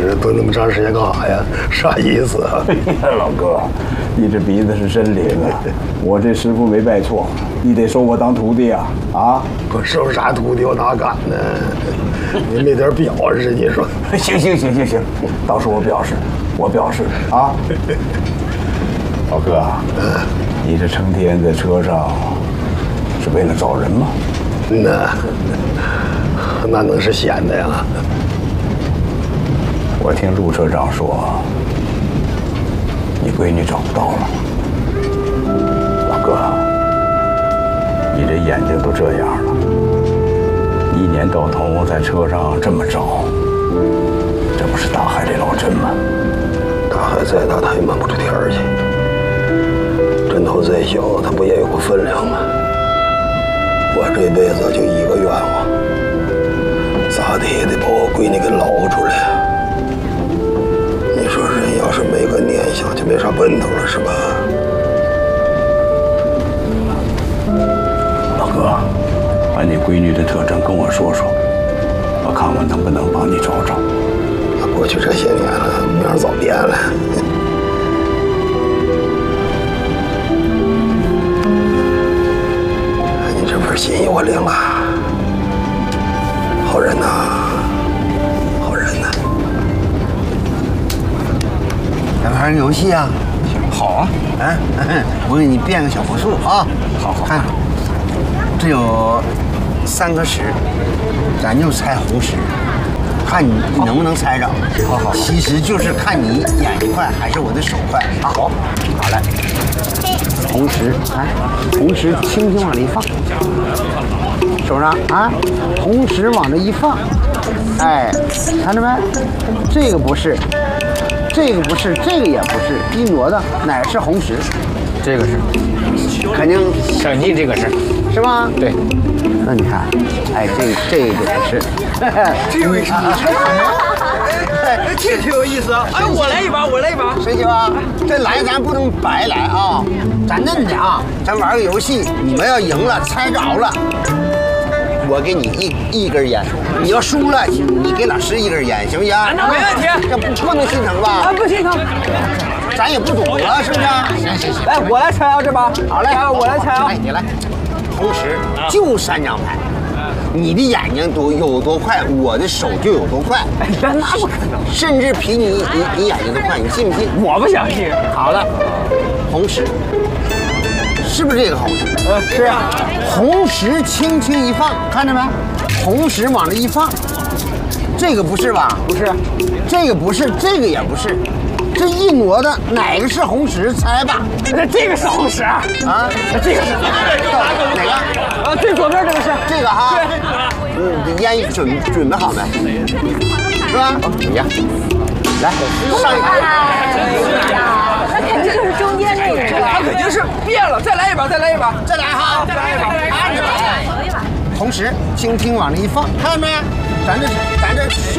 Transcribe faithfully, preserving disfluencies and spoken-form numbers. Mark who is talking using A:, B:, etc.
A: 这蹲那么长时间干啥呀？啥意思啊？
B: 哎呀，老哥，你这鼻子是真灵啊！我这师傅没拜错，你得收我当徒弟啊！啊，
A: 我收啥徒弟？我哪敢呢？你没点表示，你说？
B: 行行行行行，到时候我表示，我表示啊。老哥，你这成天在车上，是为了找人吗？
A: 那那能是闲的呀？
B: 我听陆车长说，你闺女找不到了。老哥，你这眼睛都这样了，一年到头在车上这么找，这不是大海里捞针吗？
A: 大海再大，它也漫不出天儿去。针头再小，它不也有个分量吗？我这辈子就一个愿望，咋的也得把我闺女给捞出来。你说人要是没个念想，就没啥奔头了，是吧？
B: 老哥，把你闺女的特征跟我说说，我看我能不能帮你找找。
A: 那过去这些年了，名儿早变了。你这份心意我领了，好人呐，好人呐。
C: 咱玩个游戏啊？
D: 好啊，
C: 哎，我给你变个小魔术啊！
D: 好好
C: 看，这有三颗石，咱就猜红石，看你你能不能猜着。
D: 好好，
C: 其实就是看你眼睛快还是我的手快。好，好嘞。红石，哎，红石轻轻往里一放，手上啊，红石往这一放，哎，看着没？这个不是。这个不是，这个也不是，一挪的哪是红石？
D: 这个是，
C: 肯定
D: 肯定这个是，
C: 是吧？
D: 对。
C: 那你看，哎，这这个不是，
D: 这有意思，哎，这挺有意思啊！哎，我来一把，我来一把。
C: 水姐啊，这来咱不能白来啊，咱嫩的啊，咱玩个游戏，你们要赢了猜着了。我给你一一根烟，你要输了，你给老师一根烟，行不行？
D: 那没问题，
C: 这不不能心疼吧？
D: 啊，不心疼，
C: 咱也不赌了，是不是？行行行，
D: 来，我来猜啊，这把。
C: 好嘞，
D: 我来猜啊。
C: 来，你来。同时就三张牌，你的眼睛多有多快，我的手就有多快。
D: 哎呀，那不可能，
C: 甚至比你你你眼睛都快，你信不信？
D: 我不相信。
C: 好了，红石。是不是这个红石？
D: 呃，是啊。
C: 红石轻轻一放，看着没？红石往这一放，这个不是吧？
D: 不是，
C: 这个不是，这个也不是，这一挪的哪个是红石？猜吧。
D: 那这个是红石啊？这个是
C: 哪个？
D: 啊，最左边这个是
C: 这个哈。
D: 对。
C: 嗯，你烟准准备好没？是吧？怎么样？来，上一个。
E: 那肯定就是中间那个。
D: 他肯定是变了，再来一把，再来一把，
C: 再来哈，
D: 再来一把，
C: 按着来。同时，轻轻往这一放，看到没？咱这咱这。